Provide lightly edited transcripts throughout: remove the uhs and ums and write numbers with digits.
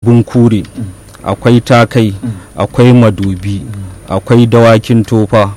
bunkure, akwai takai, akwai madobi, akwai dawakin tofa,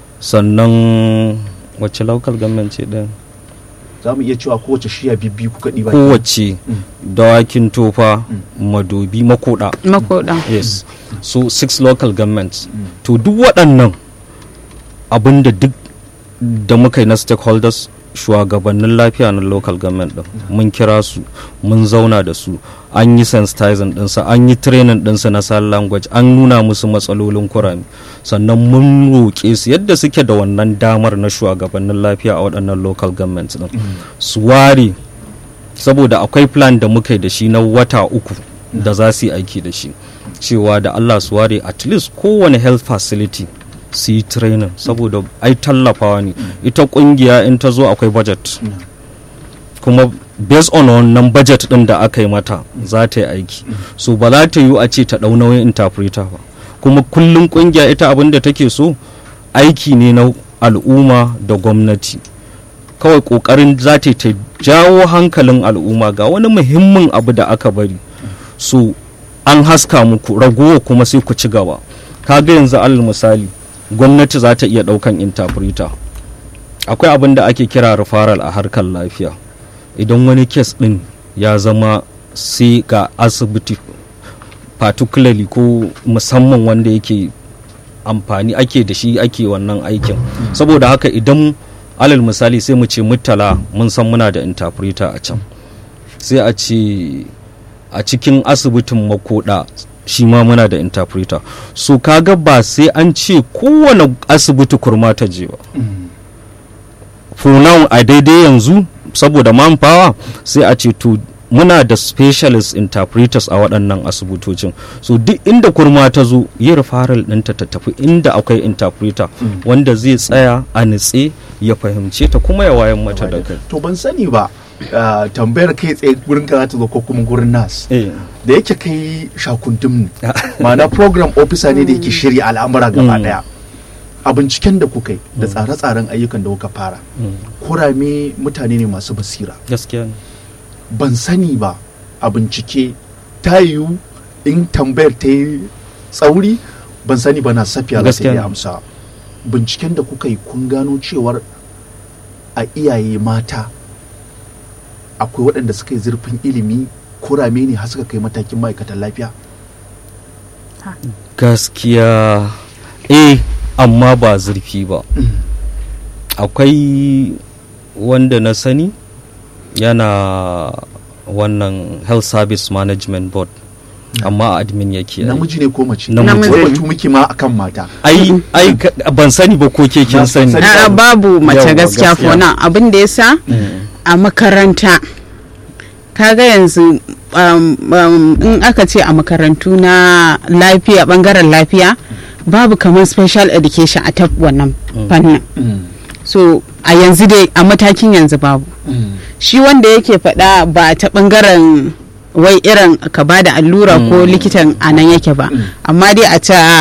sannan wacce local government ce din? Za mu iya cewa kowace shiya bibbi kuka ɗiba? Kowace dawakin tofa, madobi, makoda. Yes. So 6 local governments. To duk waɗannan abinda duk da muka yi na stakeholders, shugabannin lafiya na local government din mun kira su, mun zauna da su, an yi sensitizing ɗinsa, an yi training ɗinsa na sign language, an nuna musu matsalolin kurame, sannan mun roƙe su yadda suke da wannan damar na shugabannin lafiya a waɗannan local government din su ware, saboda akwai plan da muka yi da shi na wata 3 da za su yi aiki da shi, cewa da Allah su ware at least kowane health facility su yi training, saboda ai tallafawa ne. Ita kungiya in ta zo akwai budget, kuma based on wannan budget din da aka yi mata za ta yi aiki, so ba za ta yi a ce ta ɗau nauyin interpreter ba. Kuma kullum kungiya ita abin da take so aiki ne na al'umma da gwamnati, kawai kokarin za ta jawo hankalin al'umma ga wani muhimmin abu da aka bari, so an haska muku ragowa kuma sai ku ci gaba. Kaga yanzu alal misali gwamnati za ta iya ɗaukan interpreter, akwai abin da ake kira referral a harkar lafiya. Idan wani kes ɗin ya zama sai ga asibiti particularly ko musamman wanda yake amfani ake da shi ake wannan aikin, saboda haka idan alal misali sai mu ce Murtala mun san muna da interpreter a can, sai a ce a cikin asibitin Makoda shi ma muna da interpreter, so kaga ba sai an ce kowane asibiti kurma ta je ba. For now a daidai yanzu saboda manpower sai a ce to muna da specialist interpreters a waɗannan asibitocin, so duk inda kurma ta zo yi referral ɗinta ta tafi inda akwai interpreter wanda zai tsaya a nitse ya fahimce ta kuma ya wayan mata da kai. To ban sani ba tambayar kai tsaye gurin ka ta zo ko kuma gurin nas da yake kai shakundum ne ma'ana program officer ne da yake shirya al'amura gaba daya, a binciken da kuka yi da tsare-tsaren ayyukan da kuka fara, kurame mutane ne masu basira gaskiya ne. Ban sani ba a bincike ta yiwu in tambayar ta yi tsauri, ban sani ba na safiya za ta yi amsa. Binciken da kuka yi kun gano cewar a iyaye mata akwai waɗanda suka yi zurfin ilimi kurame ne har suka kai matakin ma'aikatan lafiya? Gaskiya amma ba zurfi ba. Akwai wanda na sani yana wannan health service management board, amma admin yake. Namiji ne ko mace? Namiji. Batu muke ma akan mata. Ai ban sani ba ko ke kin sani. Babu mace gaskiya ko nan abin da yasa a makaranta kaga yanzu in aka ce a makarantu na lafiya, bangaren lafiya babu kamar special education a ta wannan fannin. So a yanzu dai a matakin yanzu babu. Shi wanda yake faɗa ba ta bangaren wai irin ka ba da allura ko likitan a nan yake ba, amma dai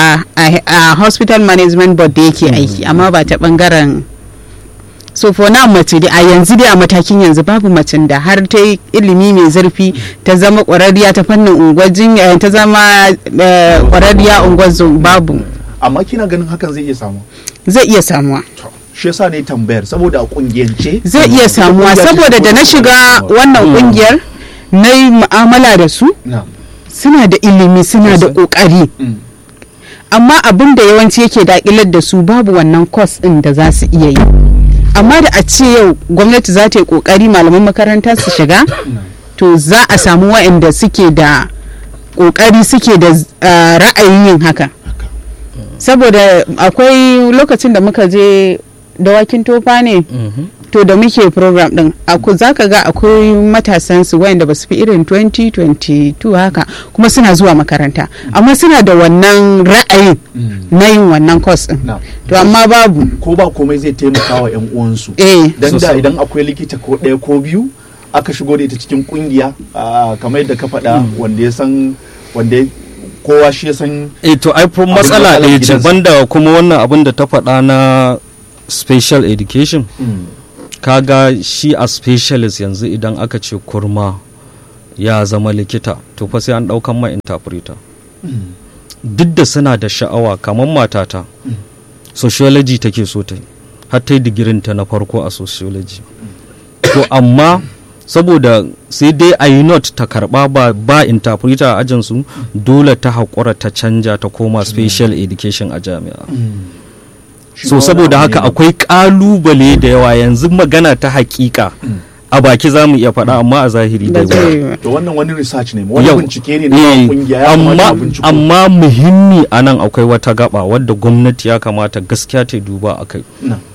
a hospital management board da yake aiki, amma ba ta bangaren. So for now mace dai a yanzu dai a matakin yanzu babu macen da har ta yi ilimi mai zurfi ta zama ƙwararriya ta fannin ungwajin, ta zama ƙwararriya ungwajin, babu. Amma kina ganin hakan zai iya samuwa? Zai iya samuwa. Shi yasa ne tambayar, saboda a kungiyance zai iya samuwa, saboda da na shiga wannan kungiyar na yi mu'amala da su, suna da ilimi, suna da ƙoƙari, amma abin da yawanci yake daƙilar da su babu wannan course ɗin da za su iya yi. Amma da a ce yau gwamnati za ta yi ƙoƙari malaman makaranta su shiga, to za a samu waɗanda suke da ƙoƙari, suke da ra'ayin yin haka. Saboda akwai lokacin da muka je dawakin tofa ne, to da muke program din za ka ga akwai matasan su wayanda ba su fi irin 20-22 haka, kuma suna zuwa makaranta, amma suna da wannan ra'ayin na yin wannan course din. To amma babu, ko ba komai zai taimaka wa yan uwansu. Dan da idan akwai likita ko ɗaya ko biyu aka shigo da ita cikin kungiya, kamar yadda ka faɗa, wanda ya san, wanda kowa shi ya san. To ai matsala ɗaya ce, banda kuma wannan abin da ta faɗa na special education. Kaga shi a specialist yanzu idan aka ce kurma, ya zama likita to fa sai an ɗaukan ma interpreter. Duk da suna da sha'awa kamar matata sociology take so ta yi har ta yi digirinta na farko a sociology. To amma saboda sai dai a yi not ta karba ba interpreter a ajinsu dole ta haƙura ta canja ta koma special education a jami'a. So saboda haka akwai ƙalubale da yawa yanzu magana ta hakika a baki za mu iya faɗa amma a zahiri da yawa. To wannan wani research ne wani bincike ne na kungiya ya kamata binciko. Amma muhimmi anan akwai wata gaba wadda gwamnati ya kamata gaskiya ta duba akai.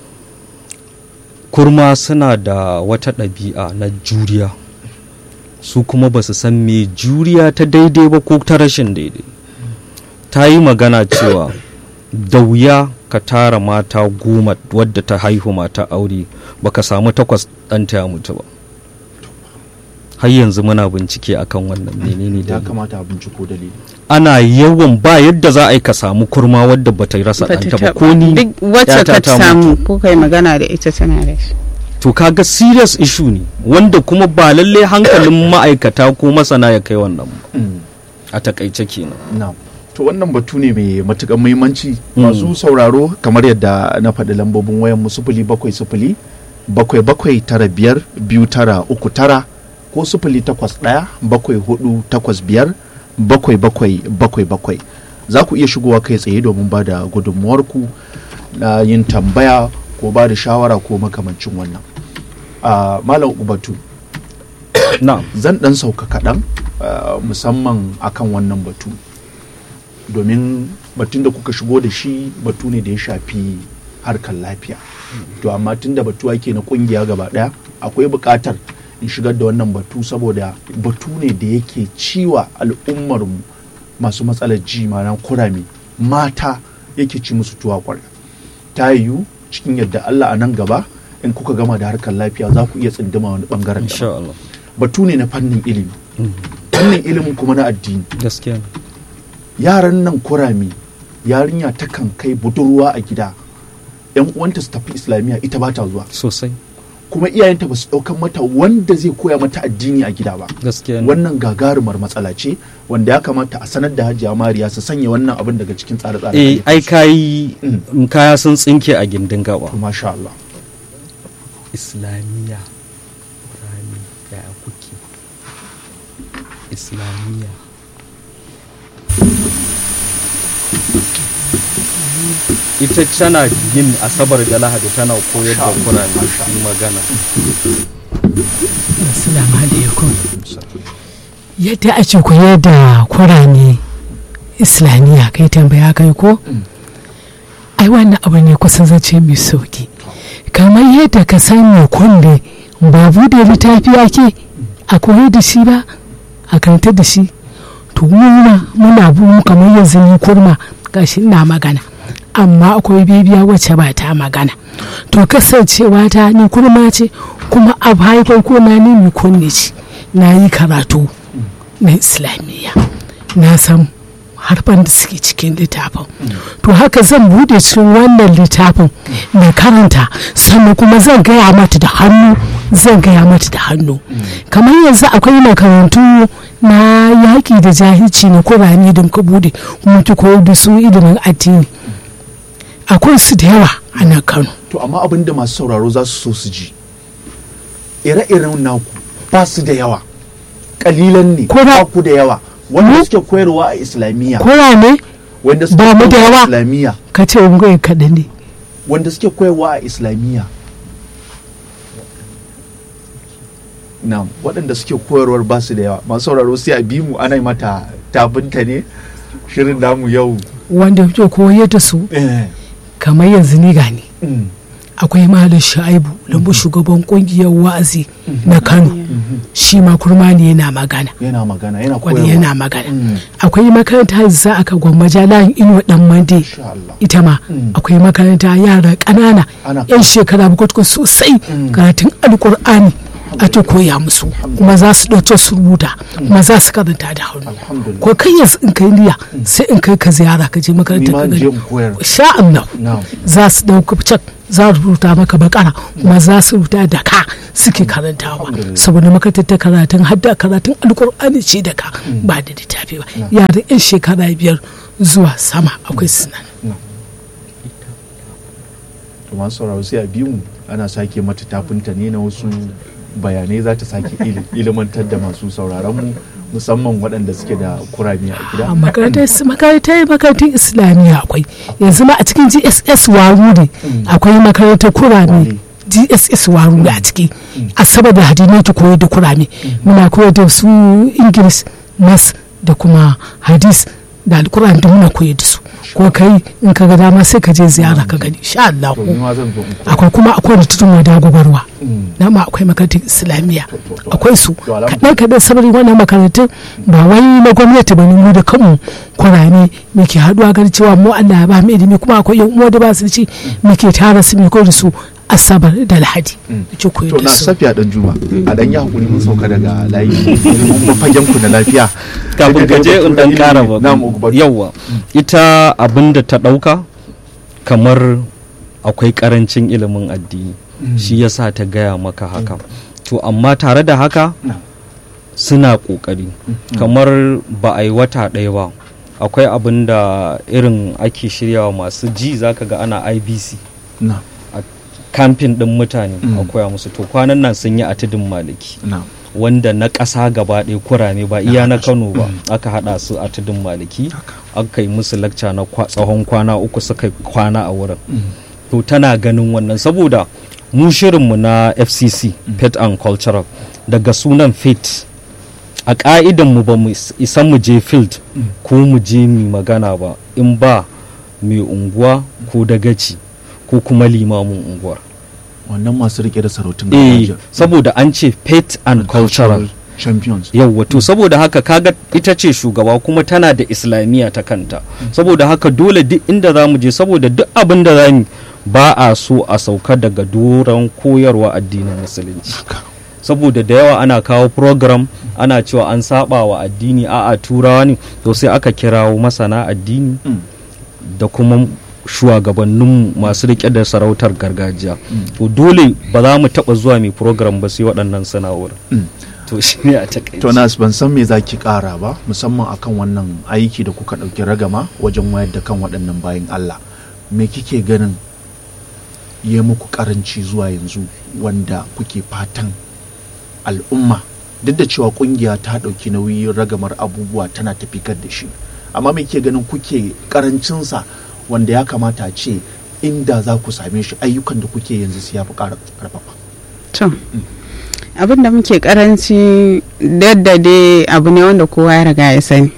Kurma suna da wata ɗabi'a na juriya, su kuma ba su san me juriya ta daidai ba ko ta rashin daidai. Ta yi magana cewa da wuya ka tara mata 10 wadda ta haihu mata aure baka samu 8 ɗanta ya mutu ba. Har yanzu muna bincike akan wannan menene ya kamata a binciko dalili. Ana yawan ba yadda za a yi ka samu kurma wadda bata rasa ɗanta ba ko ni wacce ka samu ko kai magana da ita tana da shi. To kaga serious issue ne wanda kuma ba lalle hankalin ma'aikata ko masana ya kai wannan ba. A takaice kenan. To wannan batu ne mai matuƙar muhimmanci masu sauraro kamar yadda na faɗi lambobin wayan mu 070 7795239 ko 081-7485-7777 za ku iya shigowa kai tsaye domin ba da gudunmuwarku na yin tambaya ko ba da shawara ko makamancin wannan. Malam Ubatu, zan ɗan sauka kaɗan musamman akan wannan batu. Domin batun da kuka shigo da shi batu ne da ya shafi harkar lafiya. To amma tun da batu ake na kungiya gaba daya akwai bukatar in shigar da wannan batu saboda batu ne da yake ciwa al'ummar mu masu matsalar ji ma'ana kurame mata yake ci musu tuwa kwarya. Ta yiwu cikin yadda Allah a nan gaba in kuka gama da harkar lafiya za ku iya tsinduma wani bangaren insha Allah. Batu ne na fannin ilimi. Fannin ilimin kuma na addini. Gaskiya. Yaran nan kurami yarinya takan kai budurwa a gida yan uwanta su tafi islamiyya ita ba ta zuwa sosai kuma iyayenta ba su ɗaukan mata wanda zai koya mata addini a gida ba. Gaskiya wannan gagarumar matsala ce wanda ya kamata a sanar da Hajiya Mariya su sanya wannan abin daga cikin tsare-tsare. Ai kaya sun tsinke a gindin gaba. Masha Allah. Islamiyya rani ya kuke Islamiyya ita tana yin asabar da lahadi tana koyar da Qur'ani magana. Assalamu alaikum. Yadda ake koyar da Qur'ani Islamiyya kai tambaya kai ko? Ai wannan abu ne kusan zace mai sauki. Kamar yadda ka sani kunde babu da littafi ake a koyar da shi ba a karantar da shi. To muna bu kamar yanzu ni kurma gashi ina magana. Amma akwai bibiya wacce ba ta magana. To kasancewa ta ni kurma ce kuma a haifar ko na ni mai kunne ce. Na yi karatu na Islamiyya. Na san harfan da suke cikin littafin. To haka zan bude cikin wannan littafin na karanta sannan kuma zan gaya mata da hannu. Kamar yanzu akwai makarantu na yaƙi da jahilci na kurani da muka bude kuma ki koyar da su ilimin addini. Akwai su da yawa a nan Kano. To amma abin da masu sauraro za su so su ji ire-iren naku ba su da yawa kalilan ne ba ku da yawa wanda suke koyarwa a Islamiyya kowa ne wanda suke koyarwa a Islamiyya ka ce ungoyi kaɗan ne wanda suke koyarwa a Islamiyya na waɗanda suke koyarwar ba su da yawa masu sauraro sai a bi mu ana mata tabinta ne shirin namu yau wanda kuke koyar da su kamar yanzu ni gani akwai malam Sha'ibu lambu shugaban kungiyar wa'azi na Kano shi ma kurma ne yana magana akwai makaranta za aka gwammaja layin Inuwa dan Mande ita ma akwai makaranta yara ƙanana yan shekara 7 sosai karatun alkur'ani ake koya musu kuma za su ɗauke su rubuta kuma za su karanta da hannu ko kai yanzu in kai niyya sai in kai ka ziyara ka je makaranta ka gani sha Allah za su ɗauka cak za su rubuta maka bakara kuma za su rubuta da ka suke karantawa saboda makarantar ta karatun hadda karatun alkur'ani ce da ka ba da littafi ba yaran 'yan shekara 5 zuwa sama akwai sunan to masu sauraro sai a biyu ana sake mata tafinta ne na wasu bayanai za ta sake ilimantar da masu sauraron mu musamman waɗanda suke da kurami a gida makarantar islamiyya akwai yanzu ma a cikin GSS Waruri akwai makarantar kurami GSS Waruri a ciki a saboda hadinai ki koyar da kurami muna koyar da su English mas da kuma hadis da alkur'ani da muna koyar da su ko kai in ka ga dama sai ka je ziyara ka gani insha Allah akwai kuma akwai da tudun wada gobarwa na ma akwai makarantar islamiyya akwai su kaɗan saboda wannan makarantun ba wai na gwamnati ba ne mu da kanmu kurame muke haɗuwa gani cewa mu Allah ya ba mu ilimi kuma akwai yan uwa da ba su ci muke tara su mu koyar da su asabar da lahadi to na safiya dan juma a dan ya hakuri mun sauka daga layi mun fagen ku na lafiya kafin ka je in dan kara ba yawa ita abinda ta dauka kamar akwai karancin ilimin addini shi yasa ta gaya maka haka to amma tare da haka suna kokari kamar ba a yi wata ɗaya ba akwai abinda irin ake shiryawa masu ji zaka ga ana IBC kamfin ɗin mutane a koya musu to kwanan nan sun yi a tudun maliki wanda na ƙasa gaba ɗaya kurame ba iya na Kano ba aka haɗa su a tudun maliki aka yi musu lakca na tsawon kwana 3 suka kwana a wurin to tana ganin wannan saboda mu shirinmu na FCC Pet and Cultural daga sunan Pet a ƙa'idanmu ba mu isa mu je field ko mu je mu magana ba in ba mai unguwa ko dagaci ko kuma limamin unguwar wannan masu rike da sarautun gargajiya saboda an ce Pet and Cultural champions yawa to saboda haka kaga ita ce shugaba kuma tana da islamiyya ta kanta saboda haka dole duk inda za mu je saboda duk abin da za mu ba a so a sauka daga doron koyarwa addinin musulunci saboda da yawa ana kawo program ana cewa an saba wa addini a'a turawa ne to sai aka kirawo masana addini da kuma shugabannin masu rike da sarautar gargajiya to dole ba za mu taba zuwa mai program ba sai waɗannan sana'o'ar to shi ne a takaice to nas ban san me zaki kara ba musamman akan wannan aiki da kuka ɗauki ragama wajen wayar da kan waɗannan bayan Allah me kike ganin ya muku karanci zuwa yanzu wanda kuke fatan al'umma duk da cewa kungiya ta ɗauki nauyin ragamar abubuwa tana tafikar da shi amma me kike ganin kuke karancinsa wanda ya kamata a ce inda za ku same shi ayyukan da kuke yanzu su ya fi karfafa. To, abin da muke karanci dadda dai abu ne wanda kowa ya riga ya sani.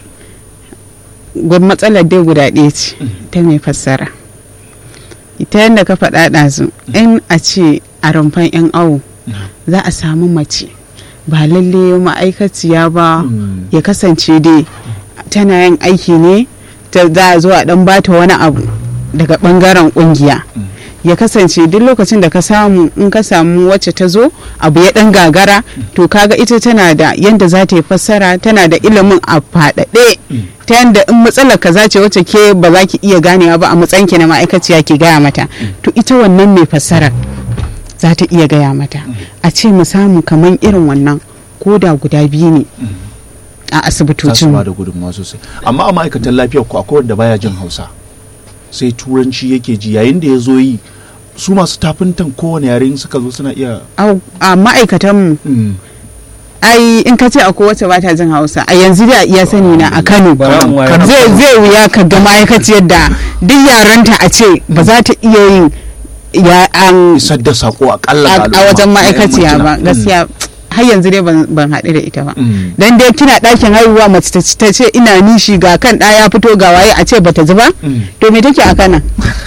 Matsalar dai guda ɗaya ce ta mai fassara. Ita yadda ka faɗa ɗazu, in a ce a rumfan 'yan awo za a samu mace ba lalle ma'aikaciya ba ya kasance dai tana yin aiki ne za a zo a dan bata wani abu daga bangaren kungiya ya kasance duk lokacin da ka samu in ka samu wacce ta zo abu ya dan gagara to kaga ita tana da yanda za ta yi fassara tana da ilimin a faɗaɗe ta yanda in matsalar ka zace wacce ke ba za ki iya ganewa ba a matsayin ki na ma'aikaciya ki gaya mata to ita wannan mai fassara za ta iya gaya mata a ce mu samu kaman irin wannan ko da guda biyu ne a asibitocin ba da gudunmawa sosai amma a ma'aikatan lafiyar ku akwai wanda baya jin Hausa sai turanci yake ji yayin da ya zo yi su masu tafintan kowane yare suka zo suna iya a ma'aikatan mu ai in ka ce akwai wacce ba ta jin Hausa a yanzu da iya sani na a Kano zai wuya ka ga ma'aikaciyar da duk yaranta a ce ba za ta iya yin isar da sako akalla a wajen ma'aikaciya ba gaskiya har yanzu dai ban haɗu da ita ba dan dai kina ɗakin haihuwa mace ta ce ina nishi ga kan ɗaya ya fito ga waye a ce bata ji ba to me take a kana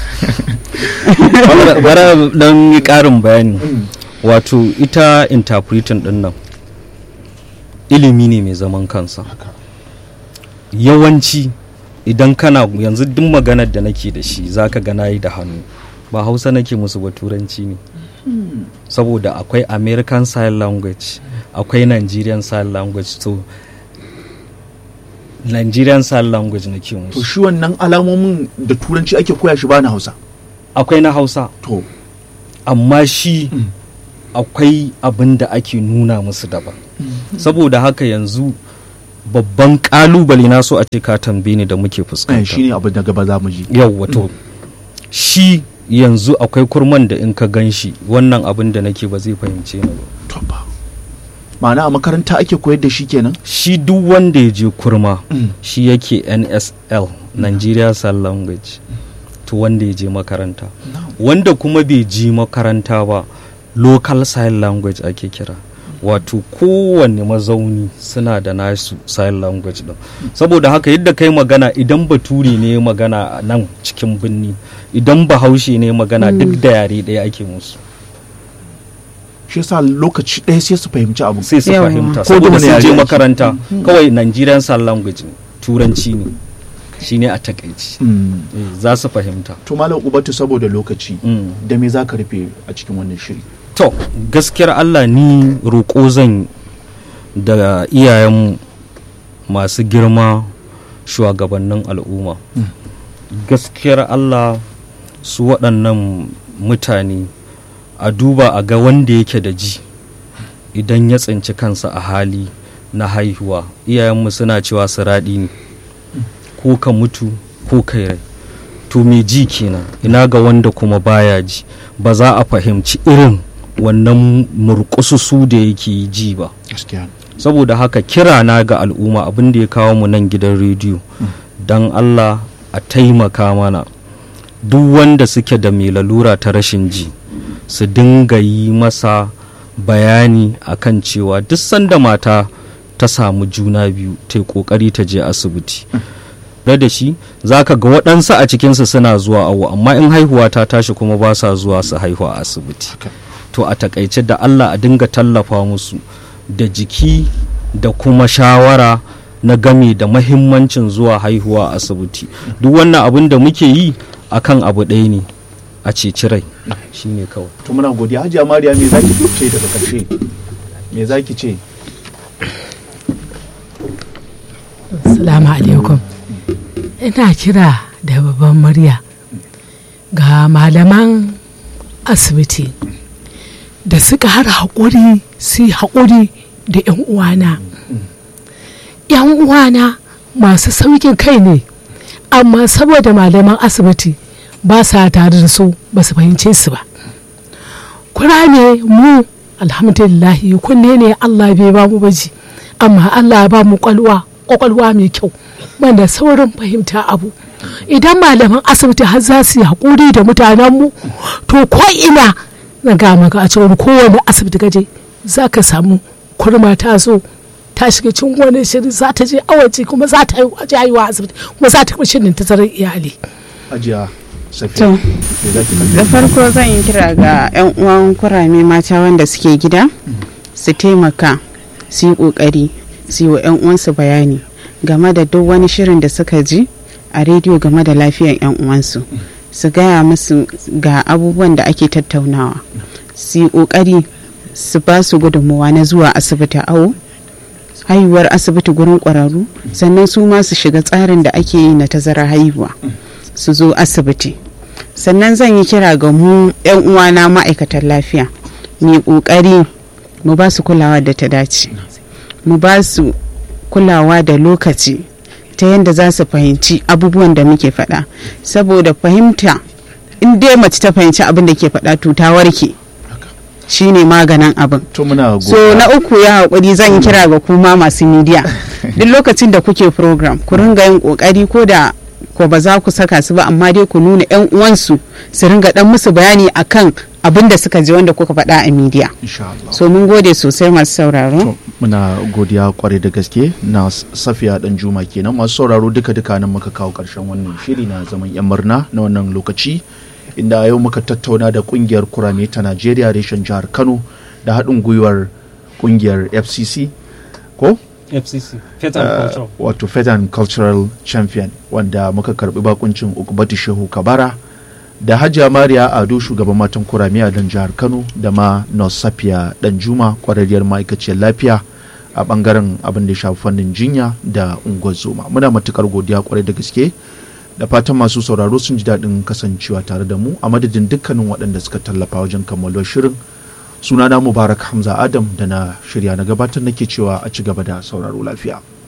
bara dan yi ƙarin bayani wato ita interpreting din nan ilimi ne mai zaman kansa yawanci idan kana yanzu duk maganar da nake da shi zaka ga nayi da hannu ba Hausa nake musu ba turanci ne saboda akwai American Sign Language, akwai Nigerian Sign Language. To Nigerian Sign Language na ke musu. To shi wannan alamomin da turanci ake koya shi ba na Hausa? Akwai na Hausa. To amma shi akwai abin da ake nuna musu daban. Saboda haka yanzu babban kalubale na so a ce ka tambaye ni da muke fuskanta. Shi ne abin da gaba za mu ji. Yawwa to shi yanzu akwai kurman da in ka gan shi wannan abin da nake ba zai fahimce ni ba. Ma'ana a makaranta ake koyar da shi kenan? Shi duk wanda ya je kurma shi yake NSL, Nigeria Sign Language, to wanda ya je makaranta. Wanda kuma bai je makaranta ba local sign language ake kira, wato kowanne mazauni suna da nasu sign language din. Saboda haka yadda kai magana, idan bature ne magana nan cikin birni, idan bahaushe ne magana, duk da yare ɗaya ake musu. Shi yasa lokaci ɗaya sai su fahimci abu. Sai su fahimta saboda sun je makaranta. Kawai Nigerian Sign Language ne, turanci ne, shine a takaici. Za su fahimta. To Malam Ubatu, saboda lokaci da me za ka rufe a cikin wannan shiri? To gaskiyar Allah ni roƙo zan da iyayen masu girma, shugabannin al'umma. Gaskiyar Allah su waɗannan mutane a duba a ga wanda yake da ji idan ya tsinci kansa a hali na haihuwa. Iyayenmu suna cewa su raɗi ne, ko ka mutu ko kai rai. To me ji kenan, ina ga wanda kuma baya ji, ba za a fahimci irin wannan murƙususu da yake ji ba. Saboda haka kira na ga al'umma, abin da ya kawo mu nan gidan rediyo, don Allah a taimaka mana, duk wanda suke da mai lalura ta rashin ji su dinga yi masa bayani akan cewa duk sanda mata ta samu juna biyu ta yi kokari ta je asibiti. Da shi za ka ga waɗansu a cikinsu suna zuwa awo, amma in haihuwa ta tashi kuma ba sa zuwa su haihu a asibiti. To a takaice da Allah a dinga tallafa musu da jiki da kuma shawara na game da mahimmancin zuwa haihuwa a asibiti. Duk wannan abin da muke yi akan abu ɗaya ne, a ceci rai, shine kawai. To muna godiya. Hajiya Mariya, me zaki ce daga ƙarshe? Me zaki ce? Assalamu alaikum. Ina kira da babban murya ga malaman asibiti da suka har haƙuri su yi haƙuri da 'yan uwana. 'Yan uwana masu sauƙin kai ne, amma saboda malaman asibiti ba sa tare da su, ba su fahimce su ba. Kura ne mu, alhamdulillahi, kunne ne Allah bai ba mu baji, amma Allah ba mu kwakwalwa mai kyau, wanda saurin fahimta abu. Idan malaman asibiti har za su yi haƙuri da mutanenmu, to ko ina na ga maka a cikin kowane asibiti gaje za ka samu kurma ta zo ta shiga cin wani shiri, za ta je awaji kuma za ta yi wa asibiti, kuma za ta kuma shirin tazarar iyali. Da farko zan yi kira ga 'yan uwan kurame mata wanda suke gida su taimaka, su yi kokari su yi wa 'yan uwansu bayani game da duk wani shirin da suka ji a rediyo game da lafiyar 'yan uwansu, su gaya musu ga abubuwan da ake tattaunawa, su yi kokari su ba su gudunmuwa na zuwa asibiti awo, haihuwar asibiti gurin kwararru, sannan su ma su shiga tsarin da ake yi na tazarar haihuwa, su zo asibiti. Sannan zan yi kira ga mu 'yan uwana ma'aikatan lafiya, mu kokari mu ba su kulawa da ta dace, mu ba su kulawa da lokaci ta yadda za su fahimci abubuwan da muke faɗa, saboda fahimta, in dai mace ta fahimci abin da ke faɗa to ta warke, shine maganin abin. So na uku ya haƙuri, zan yi kira ga kuma masu midiya, duk lokacin da kuke program ku ringa yin ƙoƙari, ko da ko ba za ku saka su ba, amma dai ku nuna 'yan uwansu su ringa dan musu bayani akan abin da suka ji wanda kuka faɗa a midiya. So mun gode sosai masu sauraro. Muna godiya kwarai da gaske na Safiya Danjuma kenan. Masu sauraro duka nan muka kawo ƙarshen wannan shiri na zaman 'yan murna na wannan lokaci, inda yau muka tattauna da kungiyar kurame ta Najeriya reshen jihar Kano da haɗin gwiwar kungiyar FCC ko? FCC, wato Faith and Cultural Champion, wanda muka karbi bakuncin Ukubatu Shehu Kabara da Hajiya Mariya Ado shugaban matan kuramiya don jihar Kano, da ma Nosafiya Danjuma kwararriyar ma'aikaciyar lafiya a bangaren abin da ya shafi fannin jinya da unguwar zoma. Muna matukar godiya kwarai da gaske, da fatan masu sauraro sun ji daɗin kasancewa tare da mu a madadin dukkanin waɗanda suka tallafa wajen kammalar shirin. Sunana Mubarak Hamza Adam da na shirya na gabatar nake cewa a ci gaba da sauraro lafiya.